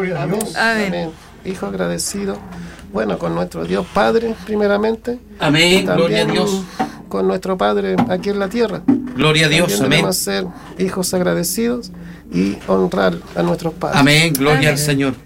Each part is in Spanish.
Gloria a Dios. Amén. Amén. Hijo agradecido, bueno, con nuestro Dios Padre, primeramente. Amén. También Gloria a Dios. con nuestro Padre aquí en la tierra. Gloria a Dios. También Amén. debemos ser hijos agradecidos y honrar a nuestros padres. Amén. Gloria Amén. al Señor.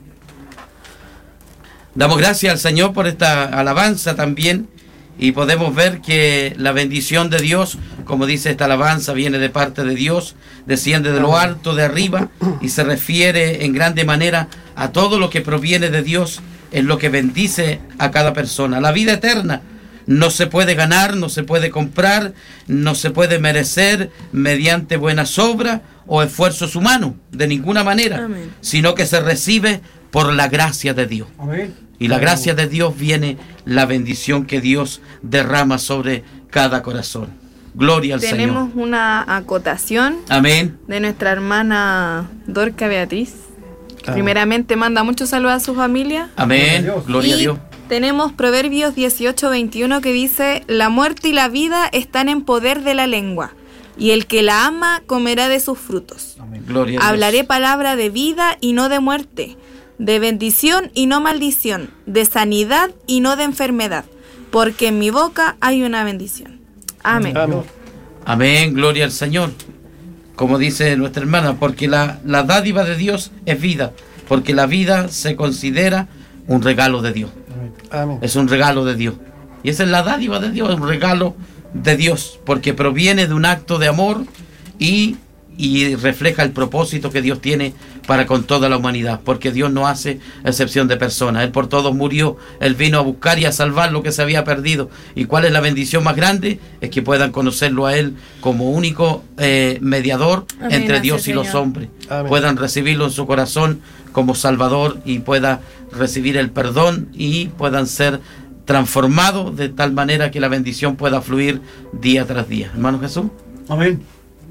Damos gracias al Señor por esta alabanza también. Y podemos ver que la bendición de Dios, como dice esta alabanza, viene de parte de Dios, desciende de lo alto, de arriba, y se refiere en grande manera a todo lo que proviene de Dios, es lo que bendice a cada persona. La vida eterna no se puede ganar, no se puede comprar, no se puede merecer mediante buenas obras o esfuerzos humanos, de ninguna manera, Amén. sino que se recibe por la gracia de Dios. Amén. Y la gracia de Dios viene la bendición que Dios derrama sobre cada corazón. Gloria al Tenemos Señor. una acotación Amén. de nuestra hermana Dorca Beatriz. Amén. Primeramente manda muchos saludos a su familia. Amén. Dios. Gloria a Y Dios. tenemos Proverbios 18:21 que dice: la muerte y la vida están en poder de la lengua, y el que la ama comerá de sus frutos. Amén. Gloria a Dios. Hablaré palabra de vida y no de muerte, de bendición y no maldición, de sanidad y no de enfermedad, porque en mi boca hay una bendición. Amén. Amén. Amén. Gloria al Señor. Como dice nuestra hermana, porque la dádiva de Dios es vida, porque la vida se considera un regalo de Dios. Amén. Es un regalo de Dios. Y esa es la dádiva de Dios, un regalo de Dios, porque proviene de un acto de amor y refleja el propósito que Dios tiene para con toda la humanidad, porque Dios no hace excepción de personas. Él por todos murió, Él vino a buscar y a salvar lo que se había perdido. ¿Y cuál es la bendición más grande? Es que puedan conocerlo a Él como único mediador Amén, entre así, Dios y los Señor. hombres. Amén. Puedan recibirlo en su corazón como Salvador y pueda recibir el perdón y puedan ser transformados de tal manera que la bendición pueda fluir día tras día. Hermano Jesús. Amén.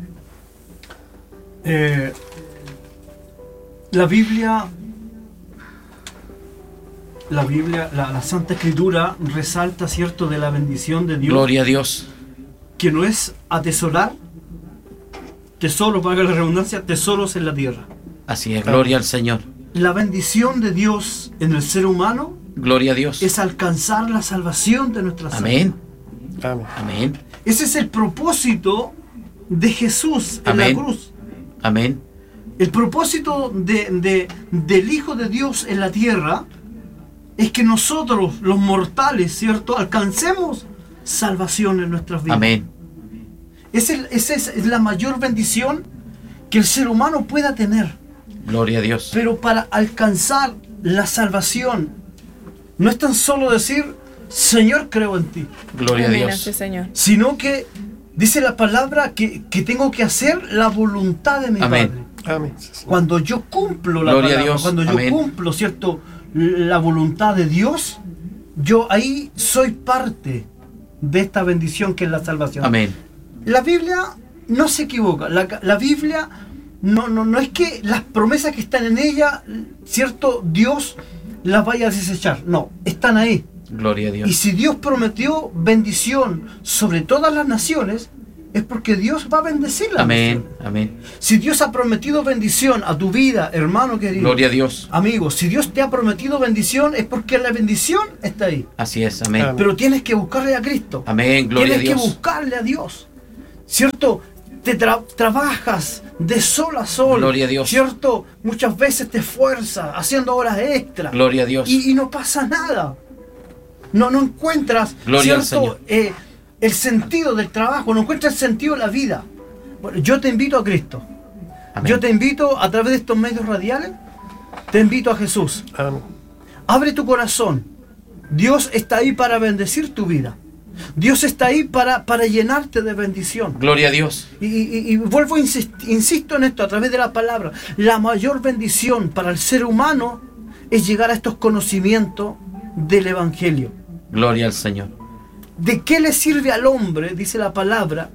La Biblia, la Santa Escritura resalta, cierto, de la bendición de Dios, Gloria a Dios. que no es atesorar tesoros, valga la redundancia, tesoros en la tierra. Así es, gloria al Señor. La bendición de Dios en el ser humano Gloria a Dios. es alcanzar la salvación de nuestras almas. Amén. Amén. Amén. Ese es el propósito de Jesús en Amén. la cruz. Amén. El propósito del Hijo de Dios en la tierra es que nosotros, los mortales, ¿cierto?, alcancemos salvación en nuestras vidas. Amén. Esa es la mayor bendición que el ser humano pueda tener. Gloria a Dios. Pero para alcanzar la salvación, no es tan solo decir, Señor, creo en ti, Gloria a Amén, Dios. así, Señor. sino que dice la palabra que tengo que hacer la voluntad de mi Amén. Padre. Amén. Cuando yo cumplo la Gloria a palabra, Dios. cuando yo Amén. cumplo, ¿cierto?, la voluntad de Dios, yo ahí soy parte de esta bendición que es la salvación. Amén. La Biblia no se equivoca. La Biblia no es que las promesas que están en ella, ¿cierto?, Dios las vaya a desechar. No, están ahí. Gloria a Y Dios. si Dios prometió bendición sobre todas las naciones, es porque Dios va a bendecir las Amén. naciones. Amén. Si Dios ha prometido bendición a tu vida, hermano querido, Gloria a Dios. amigo, si Dios te ha prometido bendición, es porque la bendición está ahí. Así es. Amén. Amén. Pero tienes que buscarle a Cristo. Amén. Gloria a Tienes que Dios. buscarle a Dios. ¿Cierto? Te trabajas de sol a sol. Gloria a Dios. ¿Cierto? Muchas veces te esfuerzas haciendo horas extras. Gloria a Dios. Y no pasa nada. No encuentras, Gloria al ¿cierto?, el sentido del trabajo, no encuentras el sentido de la vida. Bueno, yo te invito a Cristo. Amén. Yo te invito a través de estos medios radiales, te invito a Jesús. Amén. Abre tu corazón. Dios está ahí para bendecir tu vida. Dios está ahí para llenarte de bendición. Gloria a Dios. Y vuelvo, insisto en esto a través de la palabra. La mayor bendición para el ser humano es llegar a estos conocimientos del Evangelio. Gloria al Señor. ¿De qué le sirve al hombre, dice la palabra,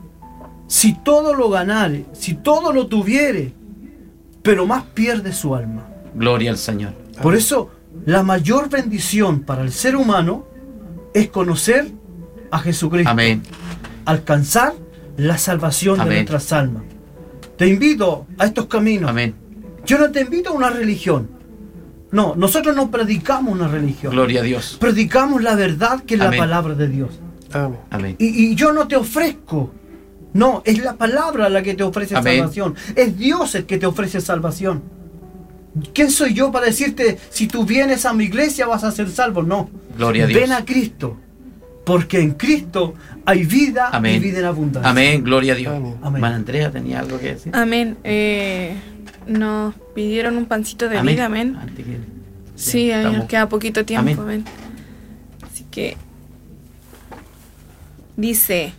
si todo lo ganare, si todo lo tuviere, pero más pierde su alma? Gloria al Señor. Por eso, la mayor bendición para el ser humano es conocer a Jesucristo. Amén. Alcanzar la salvación de Amén. nuestras almas. Te invito a estos caminos. Amén. Yo no te invito a una religión. No, nosotros no predicamos una religión. Gloria a Dios. Predicamos la verdad, que es Amén. la palabra de Dios. Amén. Amén. Y yo no te ofrezco. No, es la palabra la que te ofrece Amén. salvación. Es Dios el que te ofrece salvación. ¿Quién soy yo para decirte, si tú vienes a mi iglesia vas a ser salvo? No. Gloria a Dios. Ven a Cristo. Porque en Cristo hay vida Amén. y vida en abundancia. Amén. Gloria a Dios. Amén. Amén. Hermana Andrea, ¿tenía algo que decir? Amén. Nos pidieron un pancito de vida, amén. Antes que- Sí, ahí nos estamos- queda poquito tiempo, Amén. amén. Así que dice,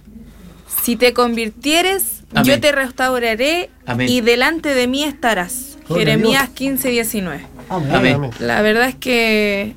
si te convirtieres, Amén. yo te restauraré Amén. y delante de mí estarás. Gloria a Jeremías Dios. 15:19. Amén. Amén. La verdad es que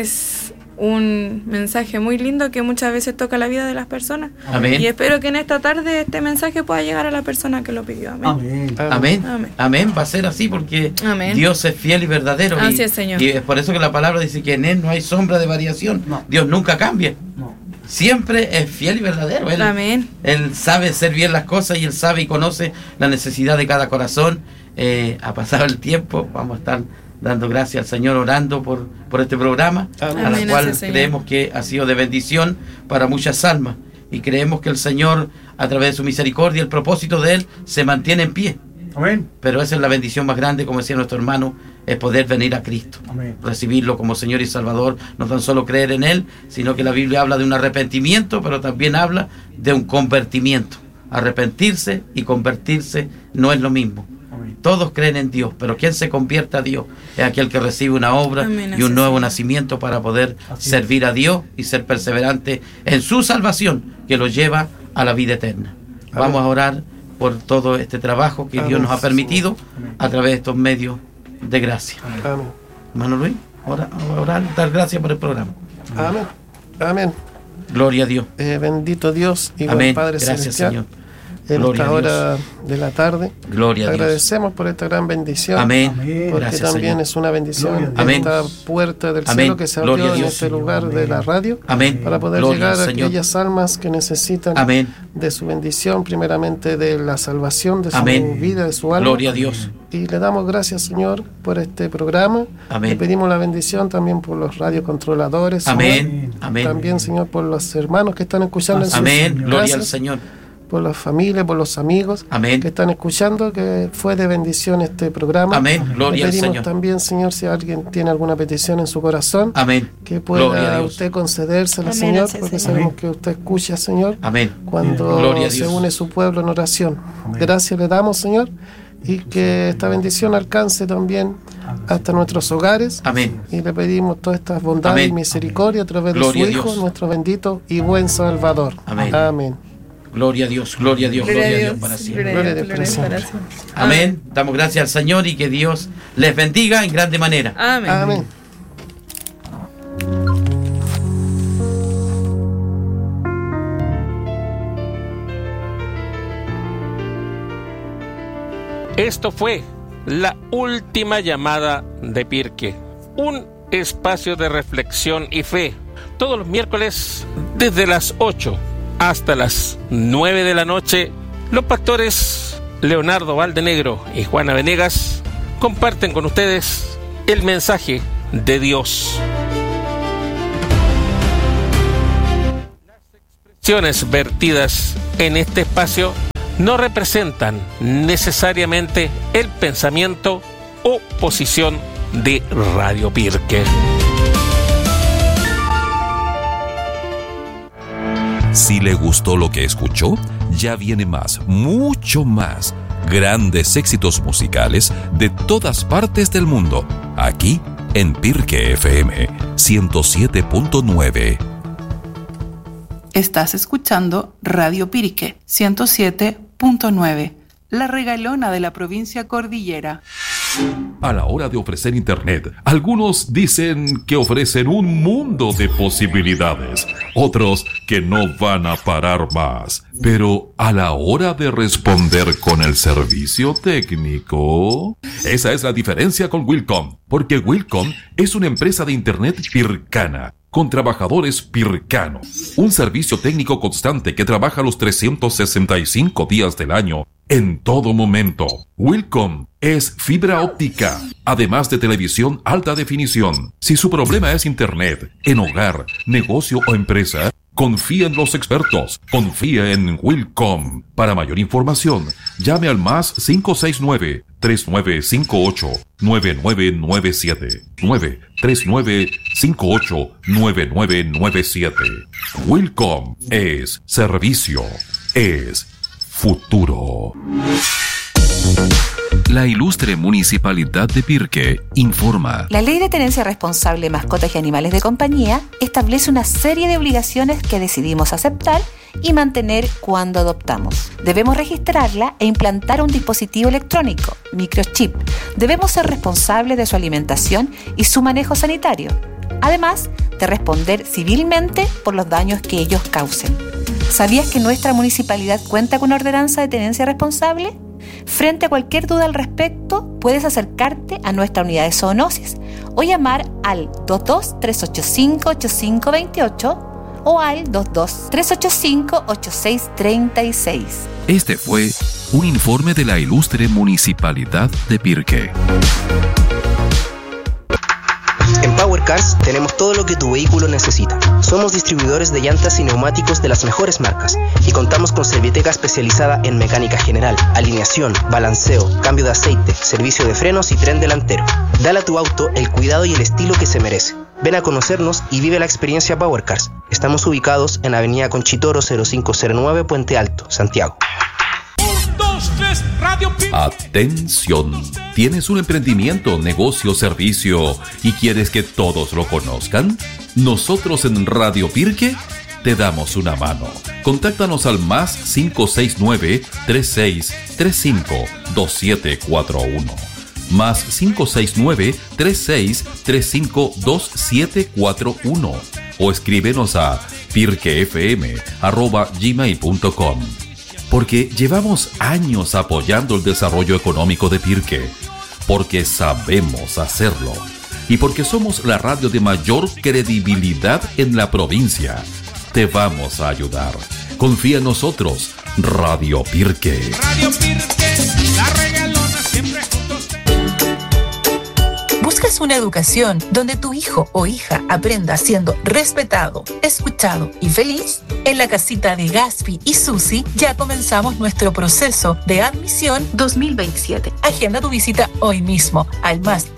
es un mensaje muy lindo que muchas veces toca la vida de las personas. Amén. Y espero que en esta tarde este mensaje pueda llegar a la persona que lo pidió. Amén. Amén. Amén. Amén. Amén. Va a ser así porque Amén. Dios es fiel y verdadero. Así y, es, Señor. Y es por eso que la palabra dice que en Él no hay sombra de variación. No. Dios nunca cambia. No. Siempre es fiel y verdadero. Él, Amén. Él sabe hacer bien las cosas y Él sabe y conoce la necesidad de cada corazón. Ha pasado el tiempo. Vamos a estar dando gracias al Señor, orando por este programa, Amén. a la Amén, cual gracias, Señor. creemos que ha sido de bendición para muchas almas. Y creemos que el Señor, a través de su misericordia, el propósito de Él, se mantiene en pie. Amén. Pero esa es la bendición más grande, como decía nuestro hermano, es poder venir a Cristo, Amén. recibirlo como Señor y Salvador, no tan solo creer en Él, sino que la Biblia habla de un arrepentimiento, pero también habla de un convertimiento. Arrepentirse y convertirse no es lo mismo. Amén. Todos creen en Dios, pero quien se convierte a Dios es aquel que recibe una obra Amén, y así un nuevo sea. nacimiento para poder Así servir a Dios y ser perseverante en su salvación, que lo lleva a la vida eterna. Vamos a orar por todo este trabajo que Dios Amén. nos ha permitido a través de estos medios de gracia. Amén. Hermano Luis, orar, dar gracias por el programa. Amén. Amén. Gloria a Dios. Bendito Dios y buen Amén. Padre Gracias, Celestial. Señor. En Gloria esta a Dios. hora de la tarde, Gloria a Dios. agradecemos por esta gran bendición. Amén. Amén. Porque Gracias, también Señor. es una bendición Gloria a Dios. Amén. esta puerta del Amén. cielo que se Gloria abrió a en Dios, este Señor. lugar de Amén. la radio Amén. para poder Gloria llegar al a Señor. aquellas almas que necesitan Amén. de su bendición, primeramente de la salvación de su Amén. vida, de su alma. Gloria a Dios. Y le damos gracias, Señor, por este programa. Amén. Le pedimos la bendición también por los radiocontroladores. Señor. Amén. Amén. También, Señor, por los hermanos que están escuchando en sus Amén. Señor. Gloria al casas, Señor. por la familia, por los amigos Amén. que están escuchando, que fue de bendición este programa. Amén. Le Gloria al pedimos Señor. también, Señor, si alguien tiene alguna petición en su corazón, Amén. que Gloria a pueda Dios. usted concedérsela, Amén, Señor, así porque sea. sabemos Amén. que usted escucha, Señor, Amén. cuando Gloria a se Dios. une su pueblo en oración. Amén. Gracias le damos, Señor, y que esta bendición alcance también hasta nuestros hogares. Amén. Y le pedimos todas estas bondades Amén. y misericordia a través Gloria a de su Hijo, Dios. nuestro bendito y buen Salvador. Amén. Amén. Gloria a Dios. Gloria a Dios. Gloria a Dios para siempre. Gloria a Dios para siempre. Amén. Damos gracias al Señor y que Dios les bendiga en grande manera. Amén. Amén. Esto fue la última llamada de Pirque, un espacio de reflexión y fe, todos los miércoles desde las 8 hasta las 9 de la noche. Los pastores Leonardo Valdenegro y Juana Venegas comparten con ustedes el mensaje de Dios. Las expresiones vertidas en este espacio no representan necesariamente el pensamiento o posición de Radio Pirque. Si le gustó lo que escuchó, ya viene más, mucho más. Grandes éxitos musicales de todas partes del mundo, aquí en Pirque FM 107.9. Estás escuchando Radio Pirque 107.9, la regalona de la provincia Cordillera. A la hora de ofrecer Internet, algunos dicen que ofrecen un mundo de posibilidades, otros que no van a parar más. Pero a la hora de responder con el servicio técnico, esa es la diferencia con Wilcom, porque Wilcom es una empresa de Internet pircana con trabajadores pircanos. Un servicio técnico constante que trabaja los 365 días del año, en todo momento. Wilcom es fibra óptica, además de televisión alta definición. Si su problema es internet, en hogar, negocio o empresa, confía en los expertos. Confía en Wilcom. Para mayor información, llame al más 569-3958-9997. 93958-9997. Wilcom es servicio, es futuro. La ilustre Municipalidad de Pirque informa. La Ley de Tenencia Responsable de Mascotas y Animales de Compañía establece una serie de obligaciones que decidimos aceptar y mantener cuando adoptamos. Debemos registrarla e implantar un dispositivo electrónico, microchip. Debemos ser responsables de su alimentación y su manejo sanitario, además de responder civilmente por los daños que ellos causen. ¿Sabías que nuestra municipalidad cuenta con una ordenanza de tenencia responsable? Frente a cualquier duda al respecto, puedes acercarte a nuestra unidad de zoonosis o llamar al 22-385-8528 o al 22-385-8636. Este fue un informe de la ilustre Municipalidad de Pirque. En Power Cars tenemos todo lo que tu vehículo necesita. Somos distribuidores de llantas y neumáticos de las mejores marcas y contamos con Serviteca especializada en mecánica general, alineación, balanceo, cambio de aceite, servicio de frenos y tren delantero. Dale a tu auto el cuidado y el estilo que se merece. Ven a conocernos y vive la experiencia Power Cars. Estamos ubicados en Avenida Conchitoro 0509, Puente Alto, Santiago. Atención, ¿tienes un emprendimiento, negocio, servicio y quieres que todos lo conozcan? Nosotros en Radio Pirque te damos una mano. Contáctanos al más 569-3635-2741. Más 569-3635-2741. O escríbenos a pirquefm@gmail.com. Porque llevamos años apoyando el desarrollo económico de Pirque, porque sabemos hacerlo y porque somos la radio de mayor credibilidad en la provincia. Te vamos a ayudar. Confía en nosotros, Radio Pirque. Radio Pirque, la regalona siempre juntos. ¿Buscas una educación donde tu hijo o hija aprenda siendo respetado, escuchado y feliz? En la casita de Gaspi y Susi ya comenzamos nuestro proceso de admisión 2027. Agenda tu visita hoy mismo al más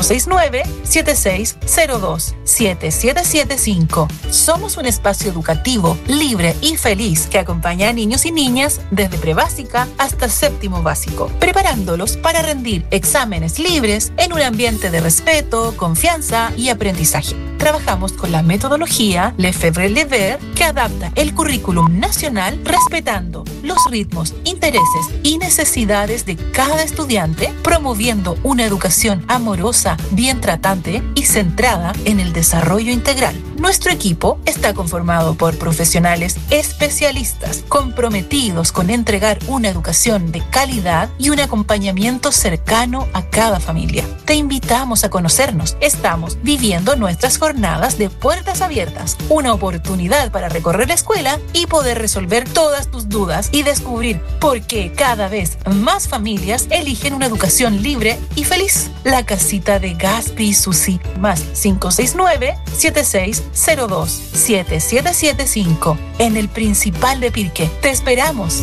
569-7602-7775. Somos un espacio educativo, libre y feliz que acompaña a niños y niñas desde prebásica hasta séptimo básico, preparándolos para rendir exámenes libres en un ambiente de respeto, confianza y aprendizaje. Trabajamos con la metodología Lefebvre-Lever que adapta el currículum nacional respetando los ritmos, intereses y necesidades de cada estudiante, promoviendo una educación amorosa, bien tratante y centrada en el desarrollo integral. Nuestro equipo está conformado por profesionales especialistas comprometidos con entregar una educación de calidad y un acompañamiento cercano a cada familia. Te invitamos a conocernos. Estamos viviendo nuestras jornadas de puertas abiertas, una oportunidad para recorrer la escuela y poder resolver todas tus dudas y descubrir por qué cada vez más familias eligen una educación libre y feliz. La casita de Gaspi y Susi, más 569-7602-7775, en el Principal de Pirque. Te esperamos.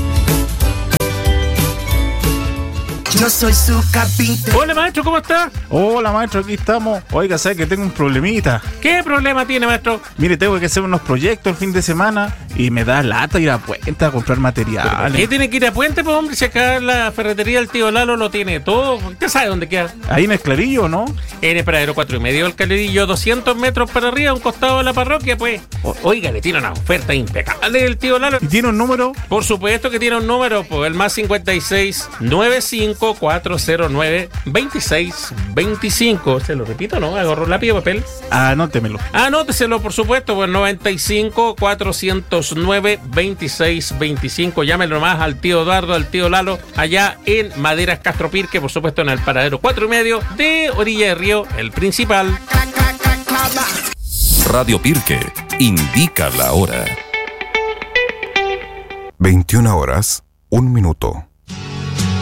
Yo soy su capitán. Hola, maestro, ¿cómo está? Hola, maestro, aquí estamos. Oiga, ¿sabe que tengo un problemita? ¿Qué problema tiene, maestro? Mire, tengo que hacer unos proyectos el fin de semana y me da lata ir a Puente a comprar materiales. ¿Qué tiene que ir a Puente, pues, hombre? Si acá la ferretería del tío Lalo lo tiene todo. ¿Usted sabe dónde queda? Ahí en el Clarillo, ¿no? En el paradero 4,5 del Clarillo, 200 metros para arriba, a un costado de la parroquia, pues. Oiga, le tiene una oferta impecable del tío Lalo. ¿Y tiene un número? Por supuesto que tiene un número, pues, el más 5695-409-2625. Se lo repito, ¿no? Agarró lápiz y papel. Anótemelo. Anóteselo, por supuesto, pues 95-409-2625. Llámelo nomás al tío Eduardo, al tío Lalo, allá en Maderas Castro Pirque, por supuesto, en el paradero 4,5 de Orilla de Río, el Principal. Radio Pirque indica la hora. 21 horas, 1 minuto.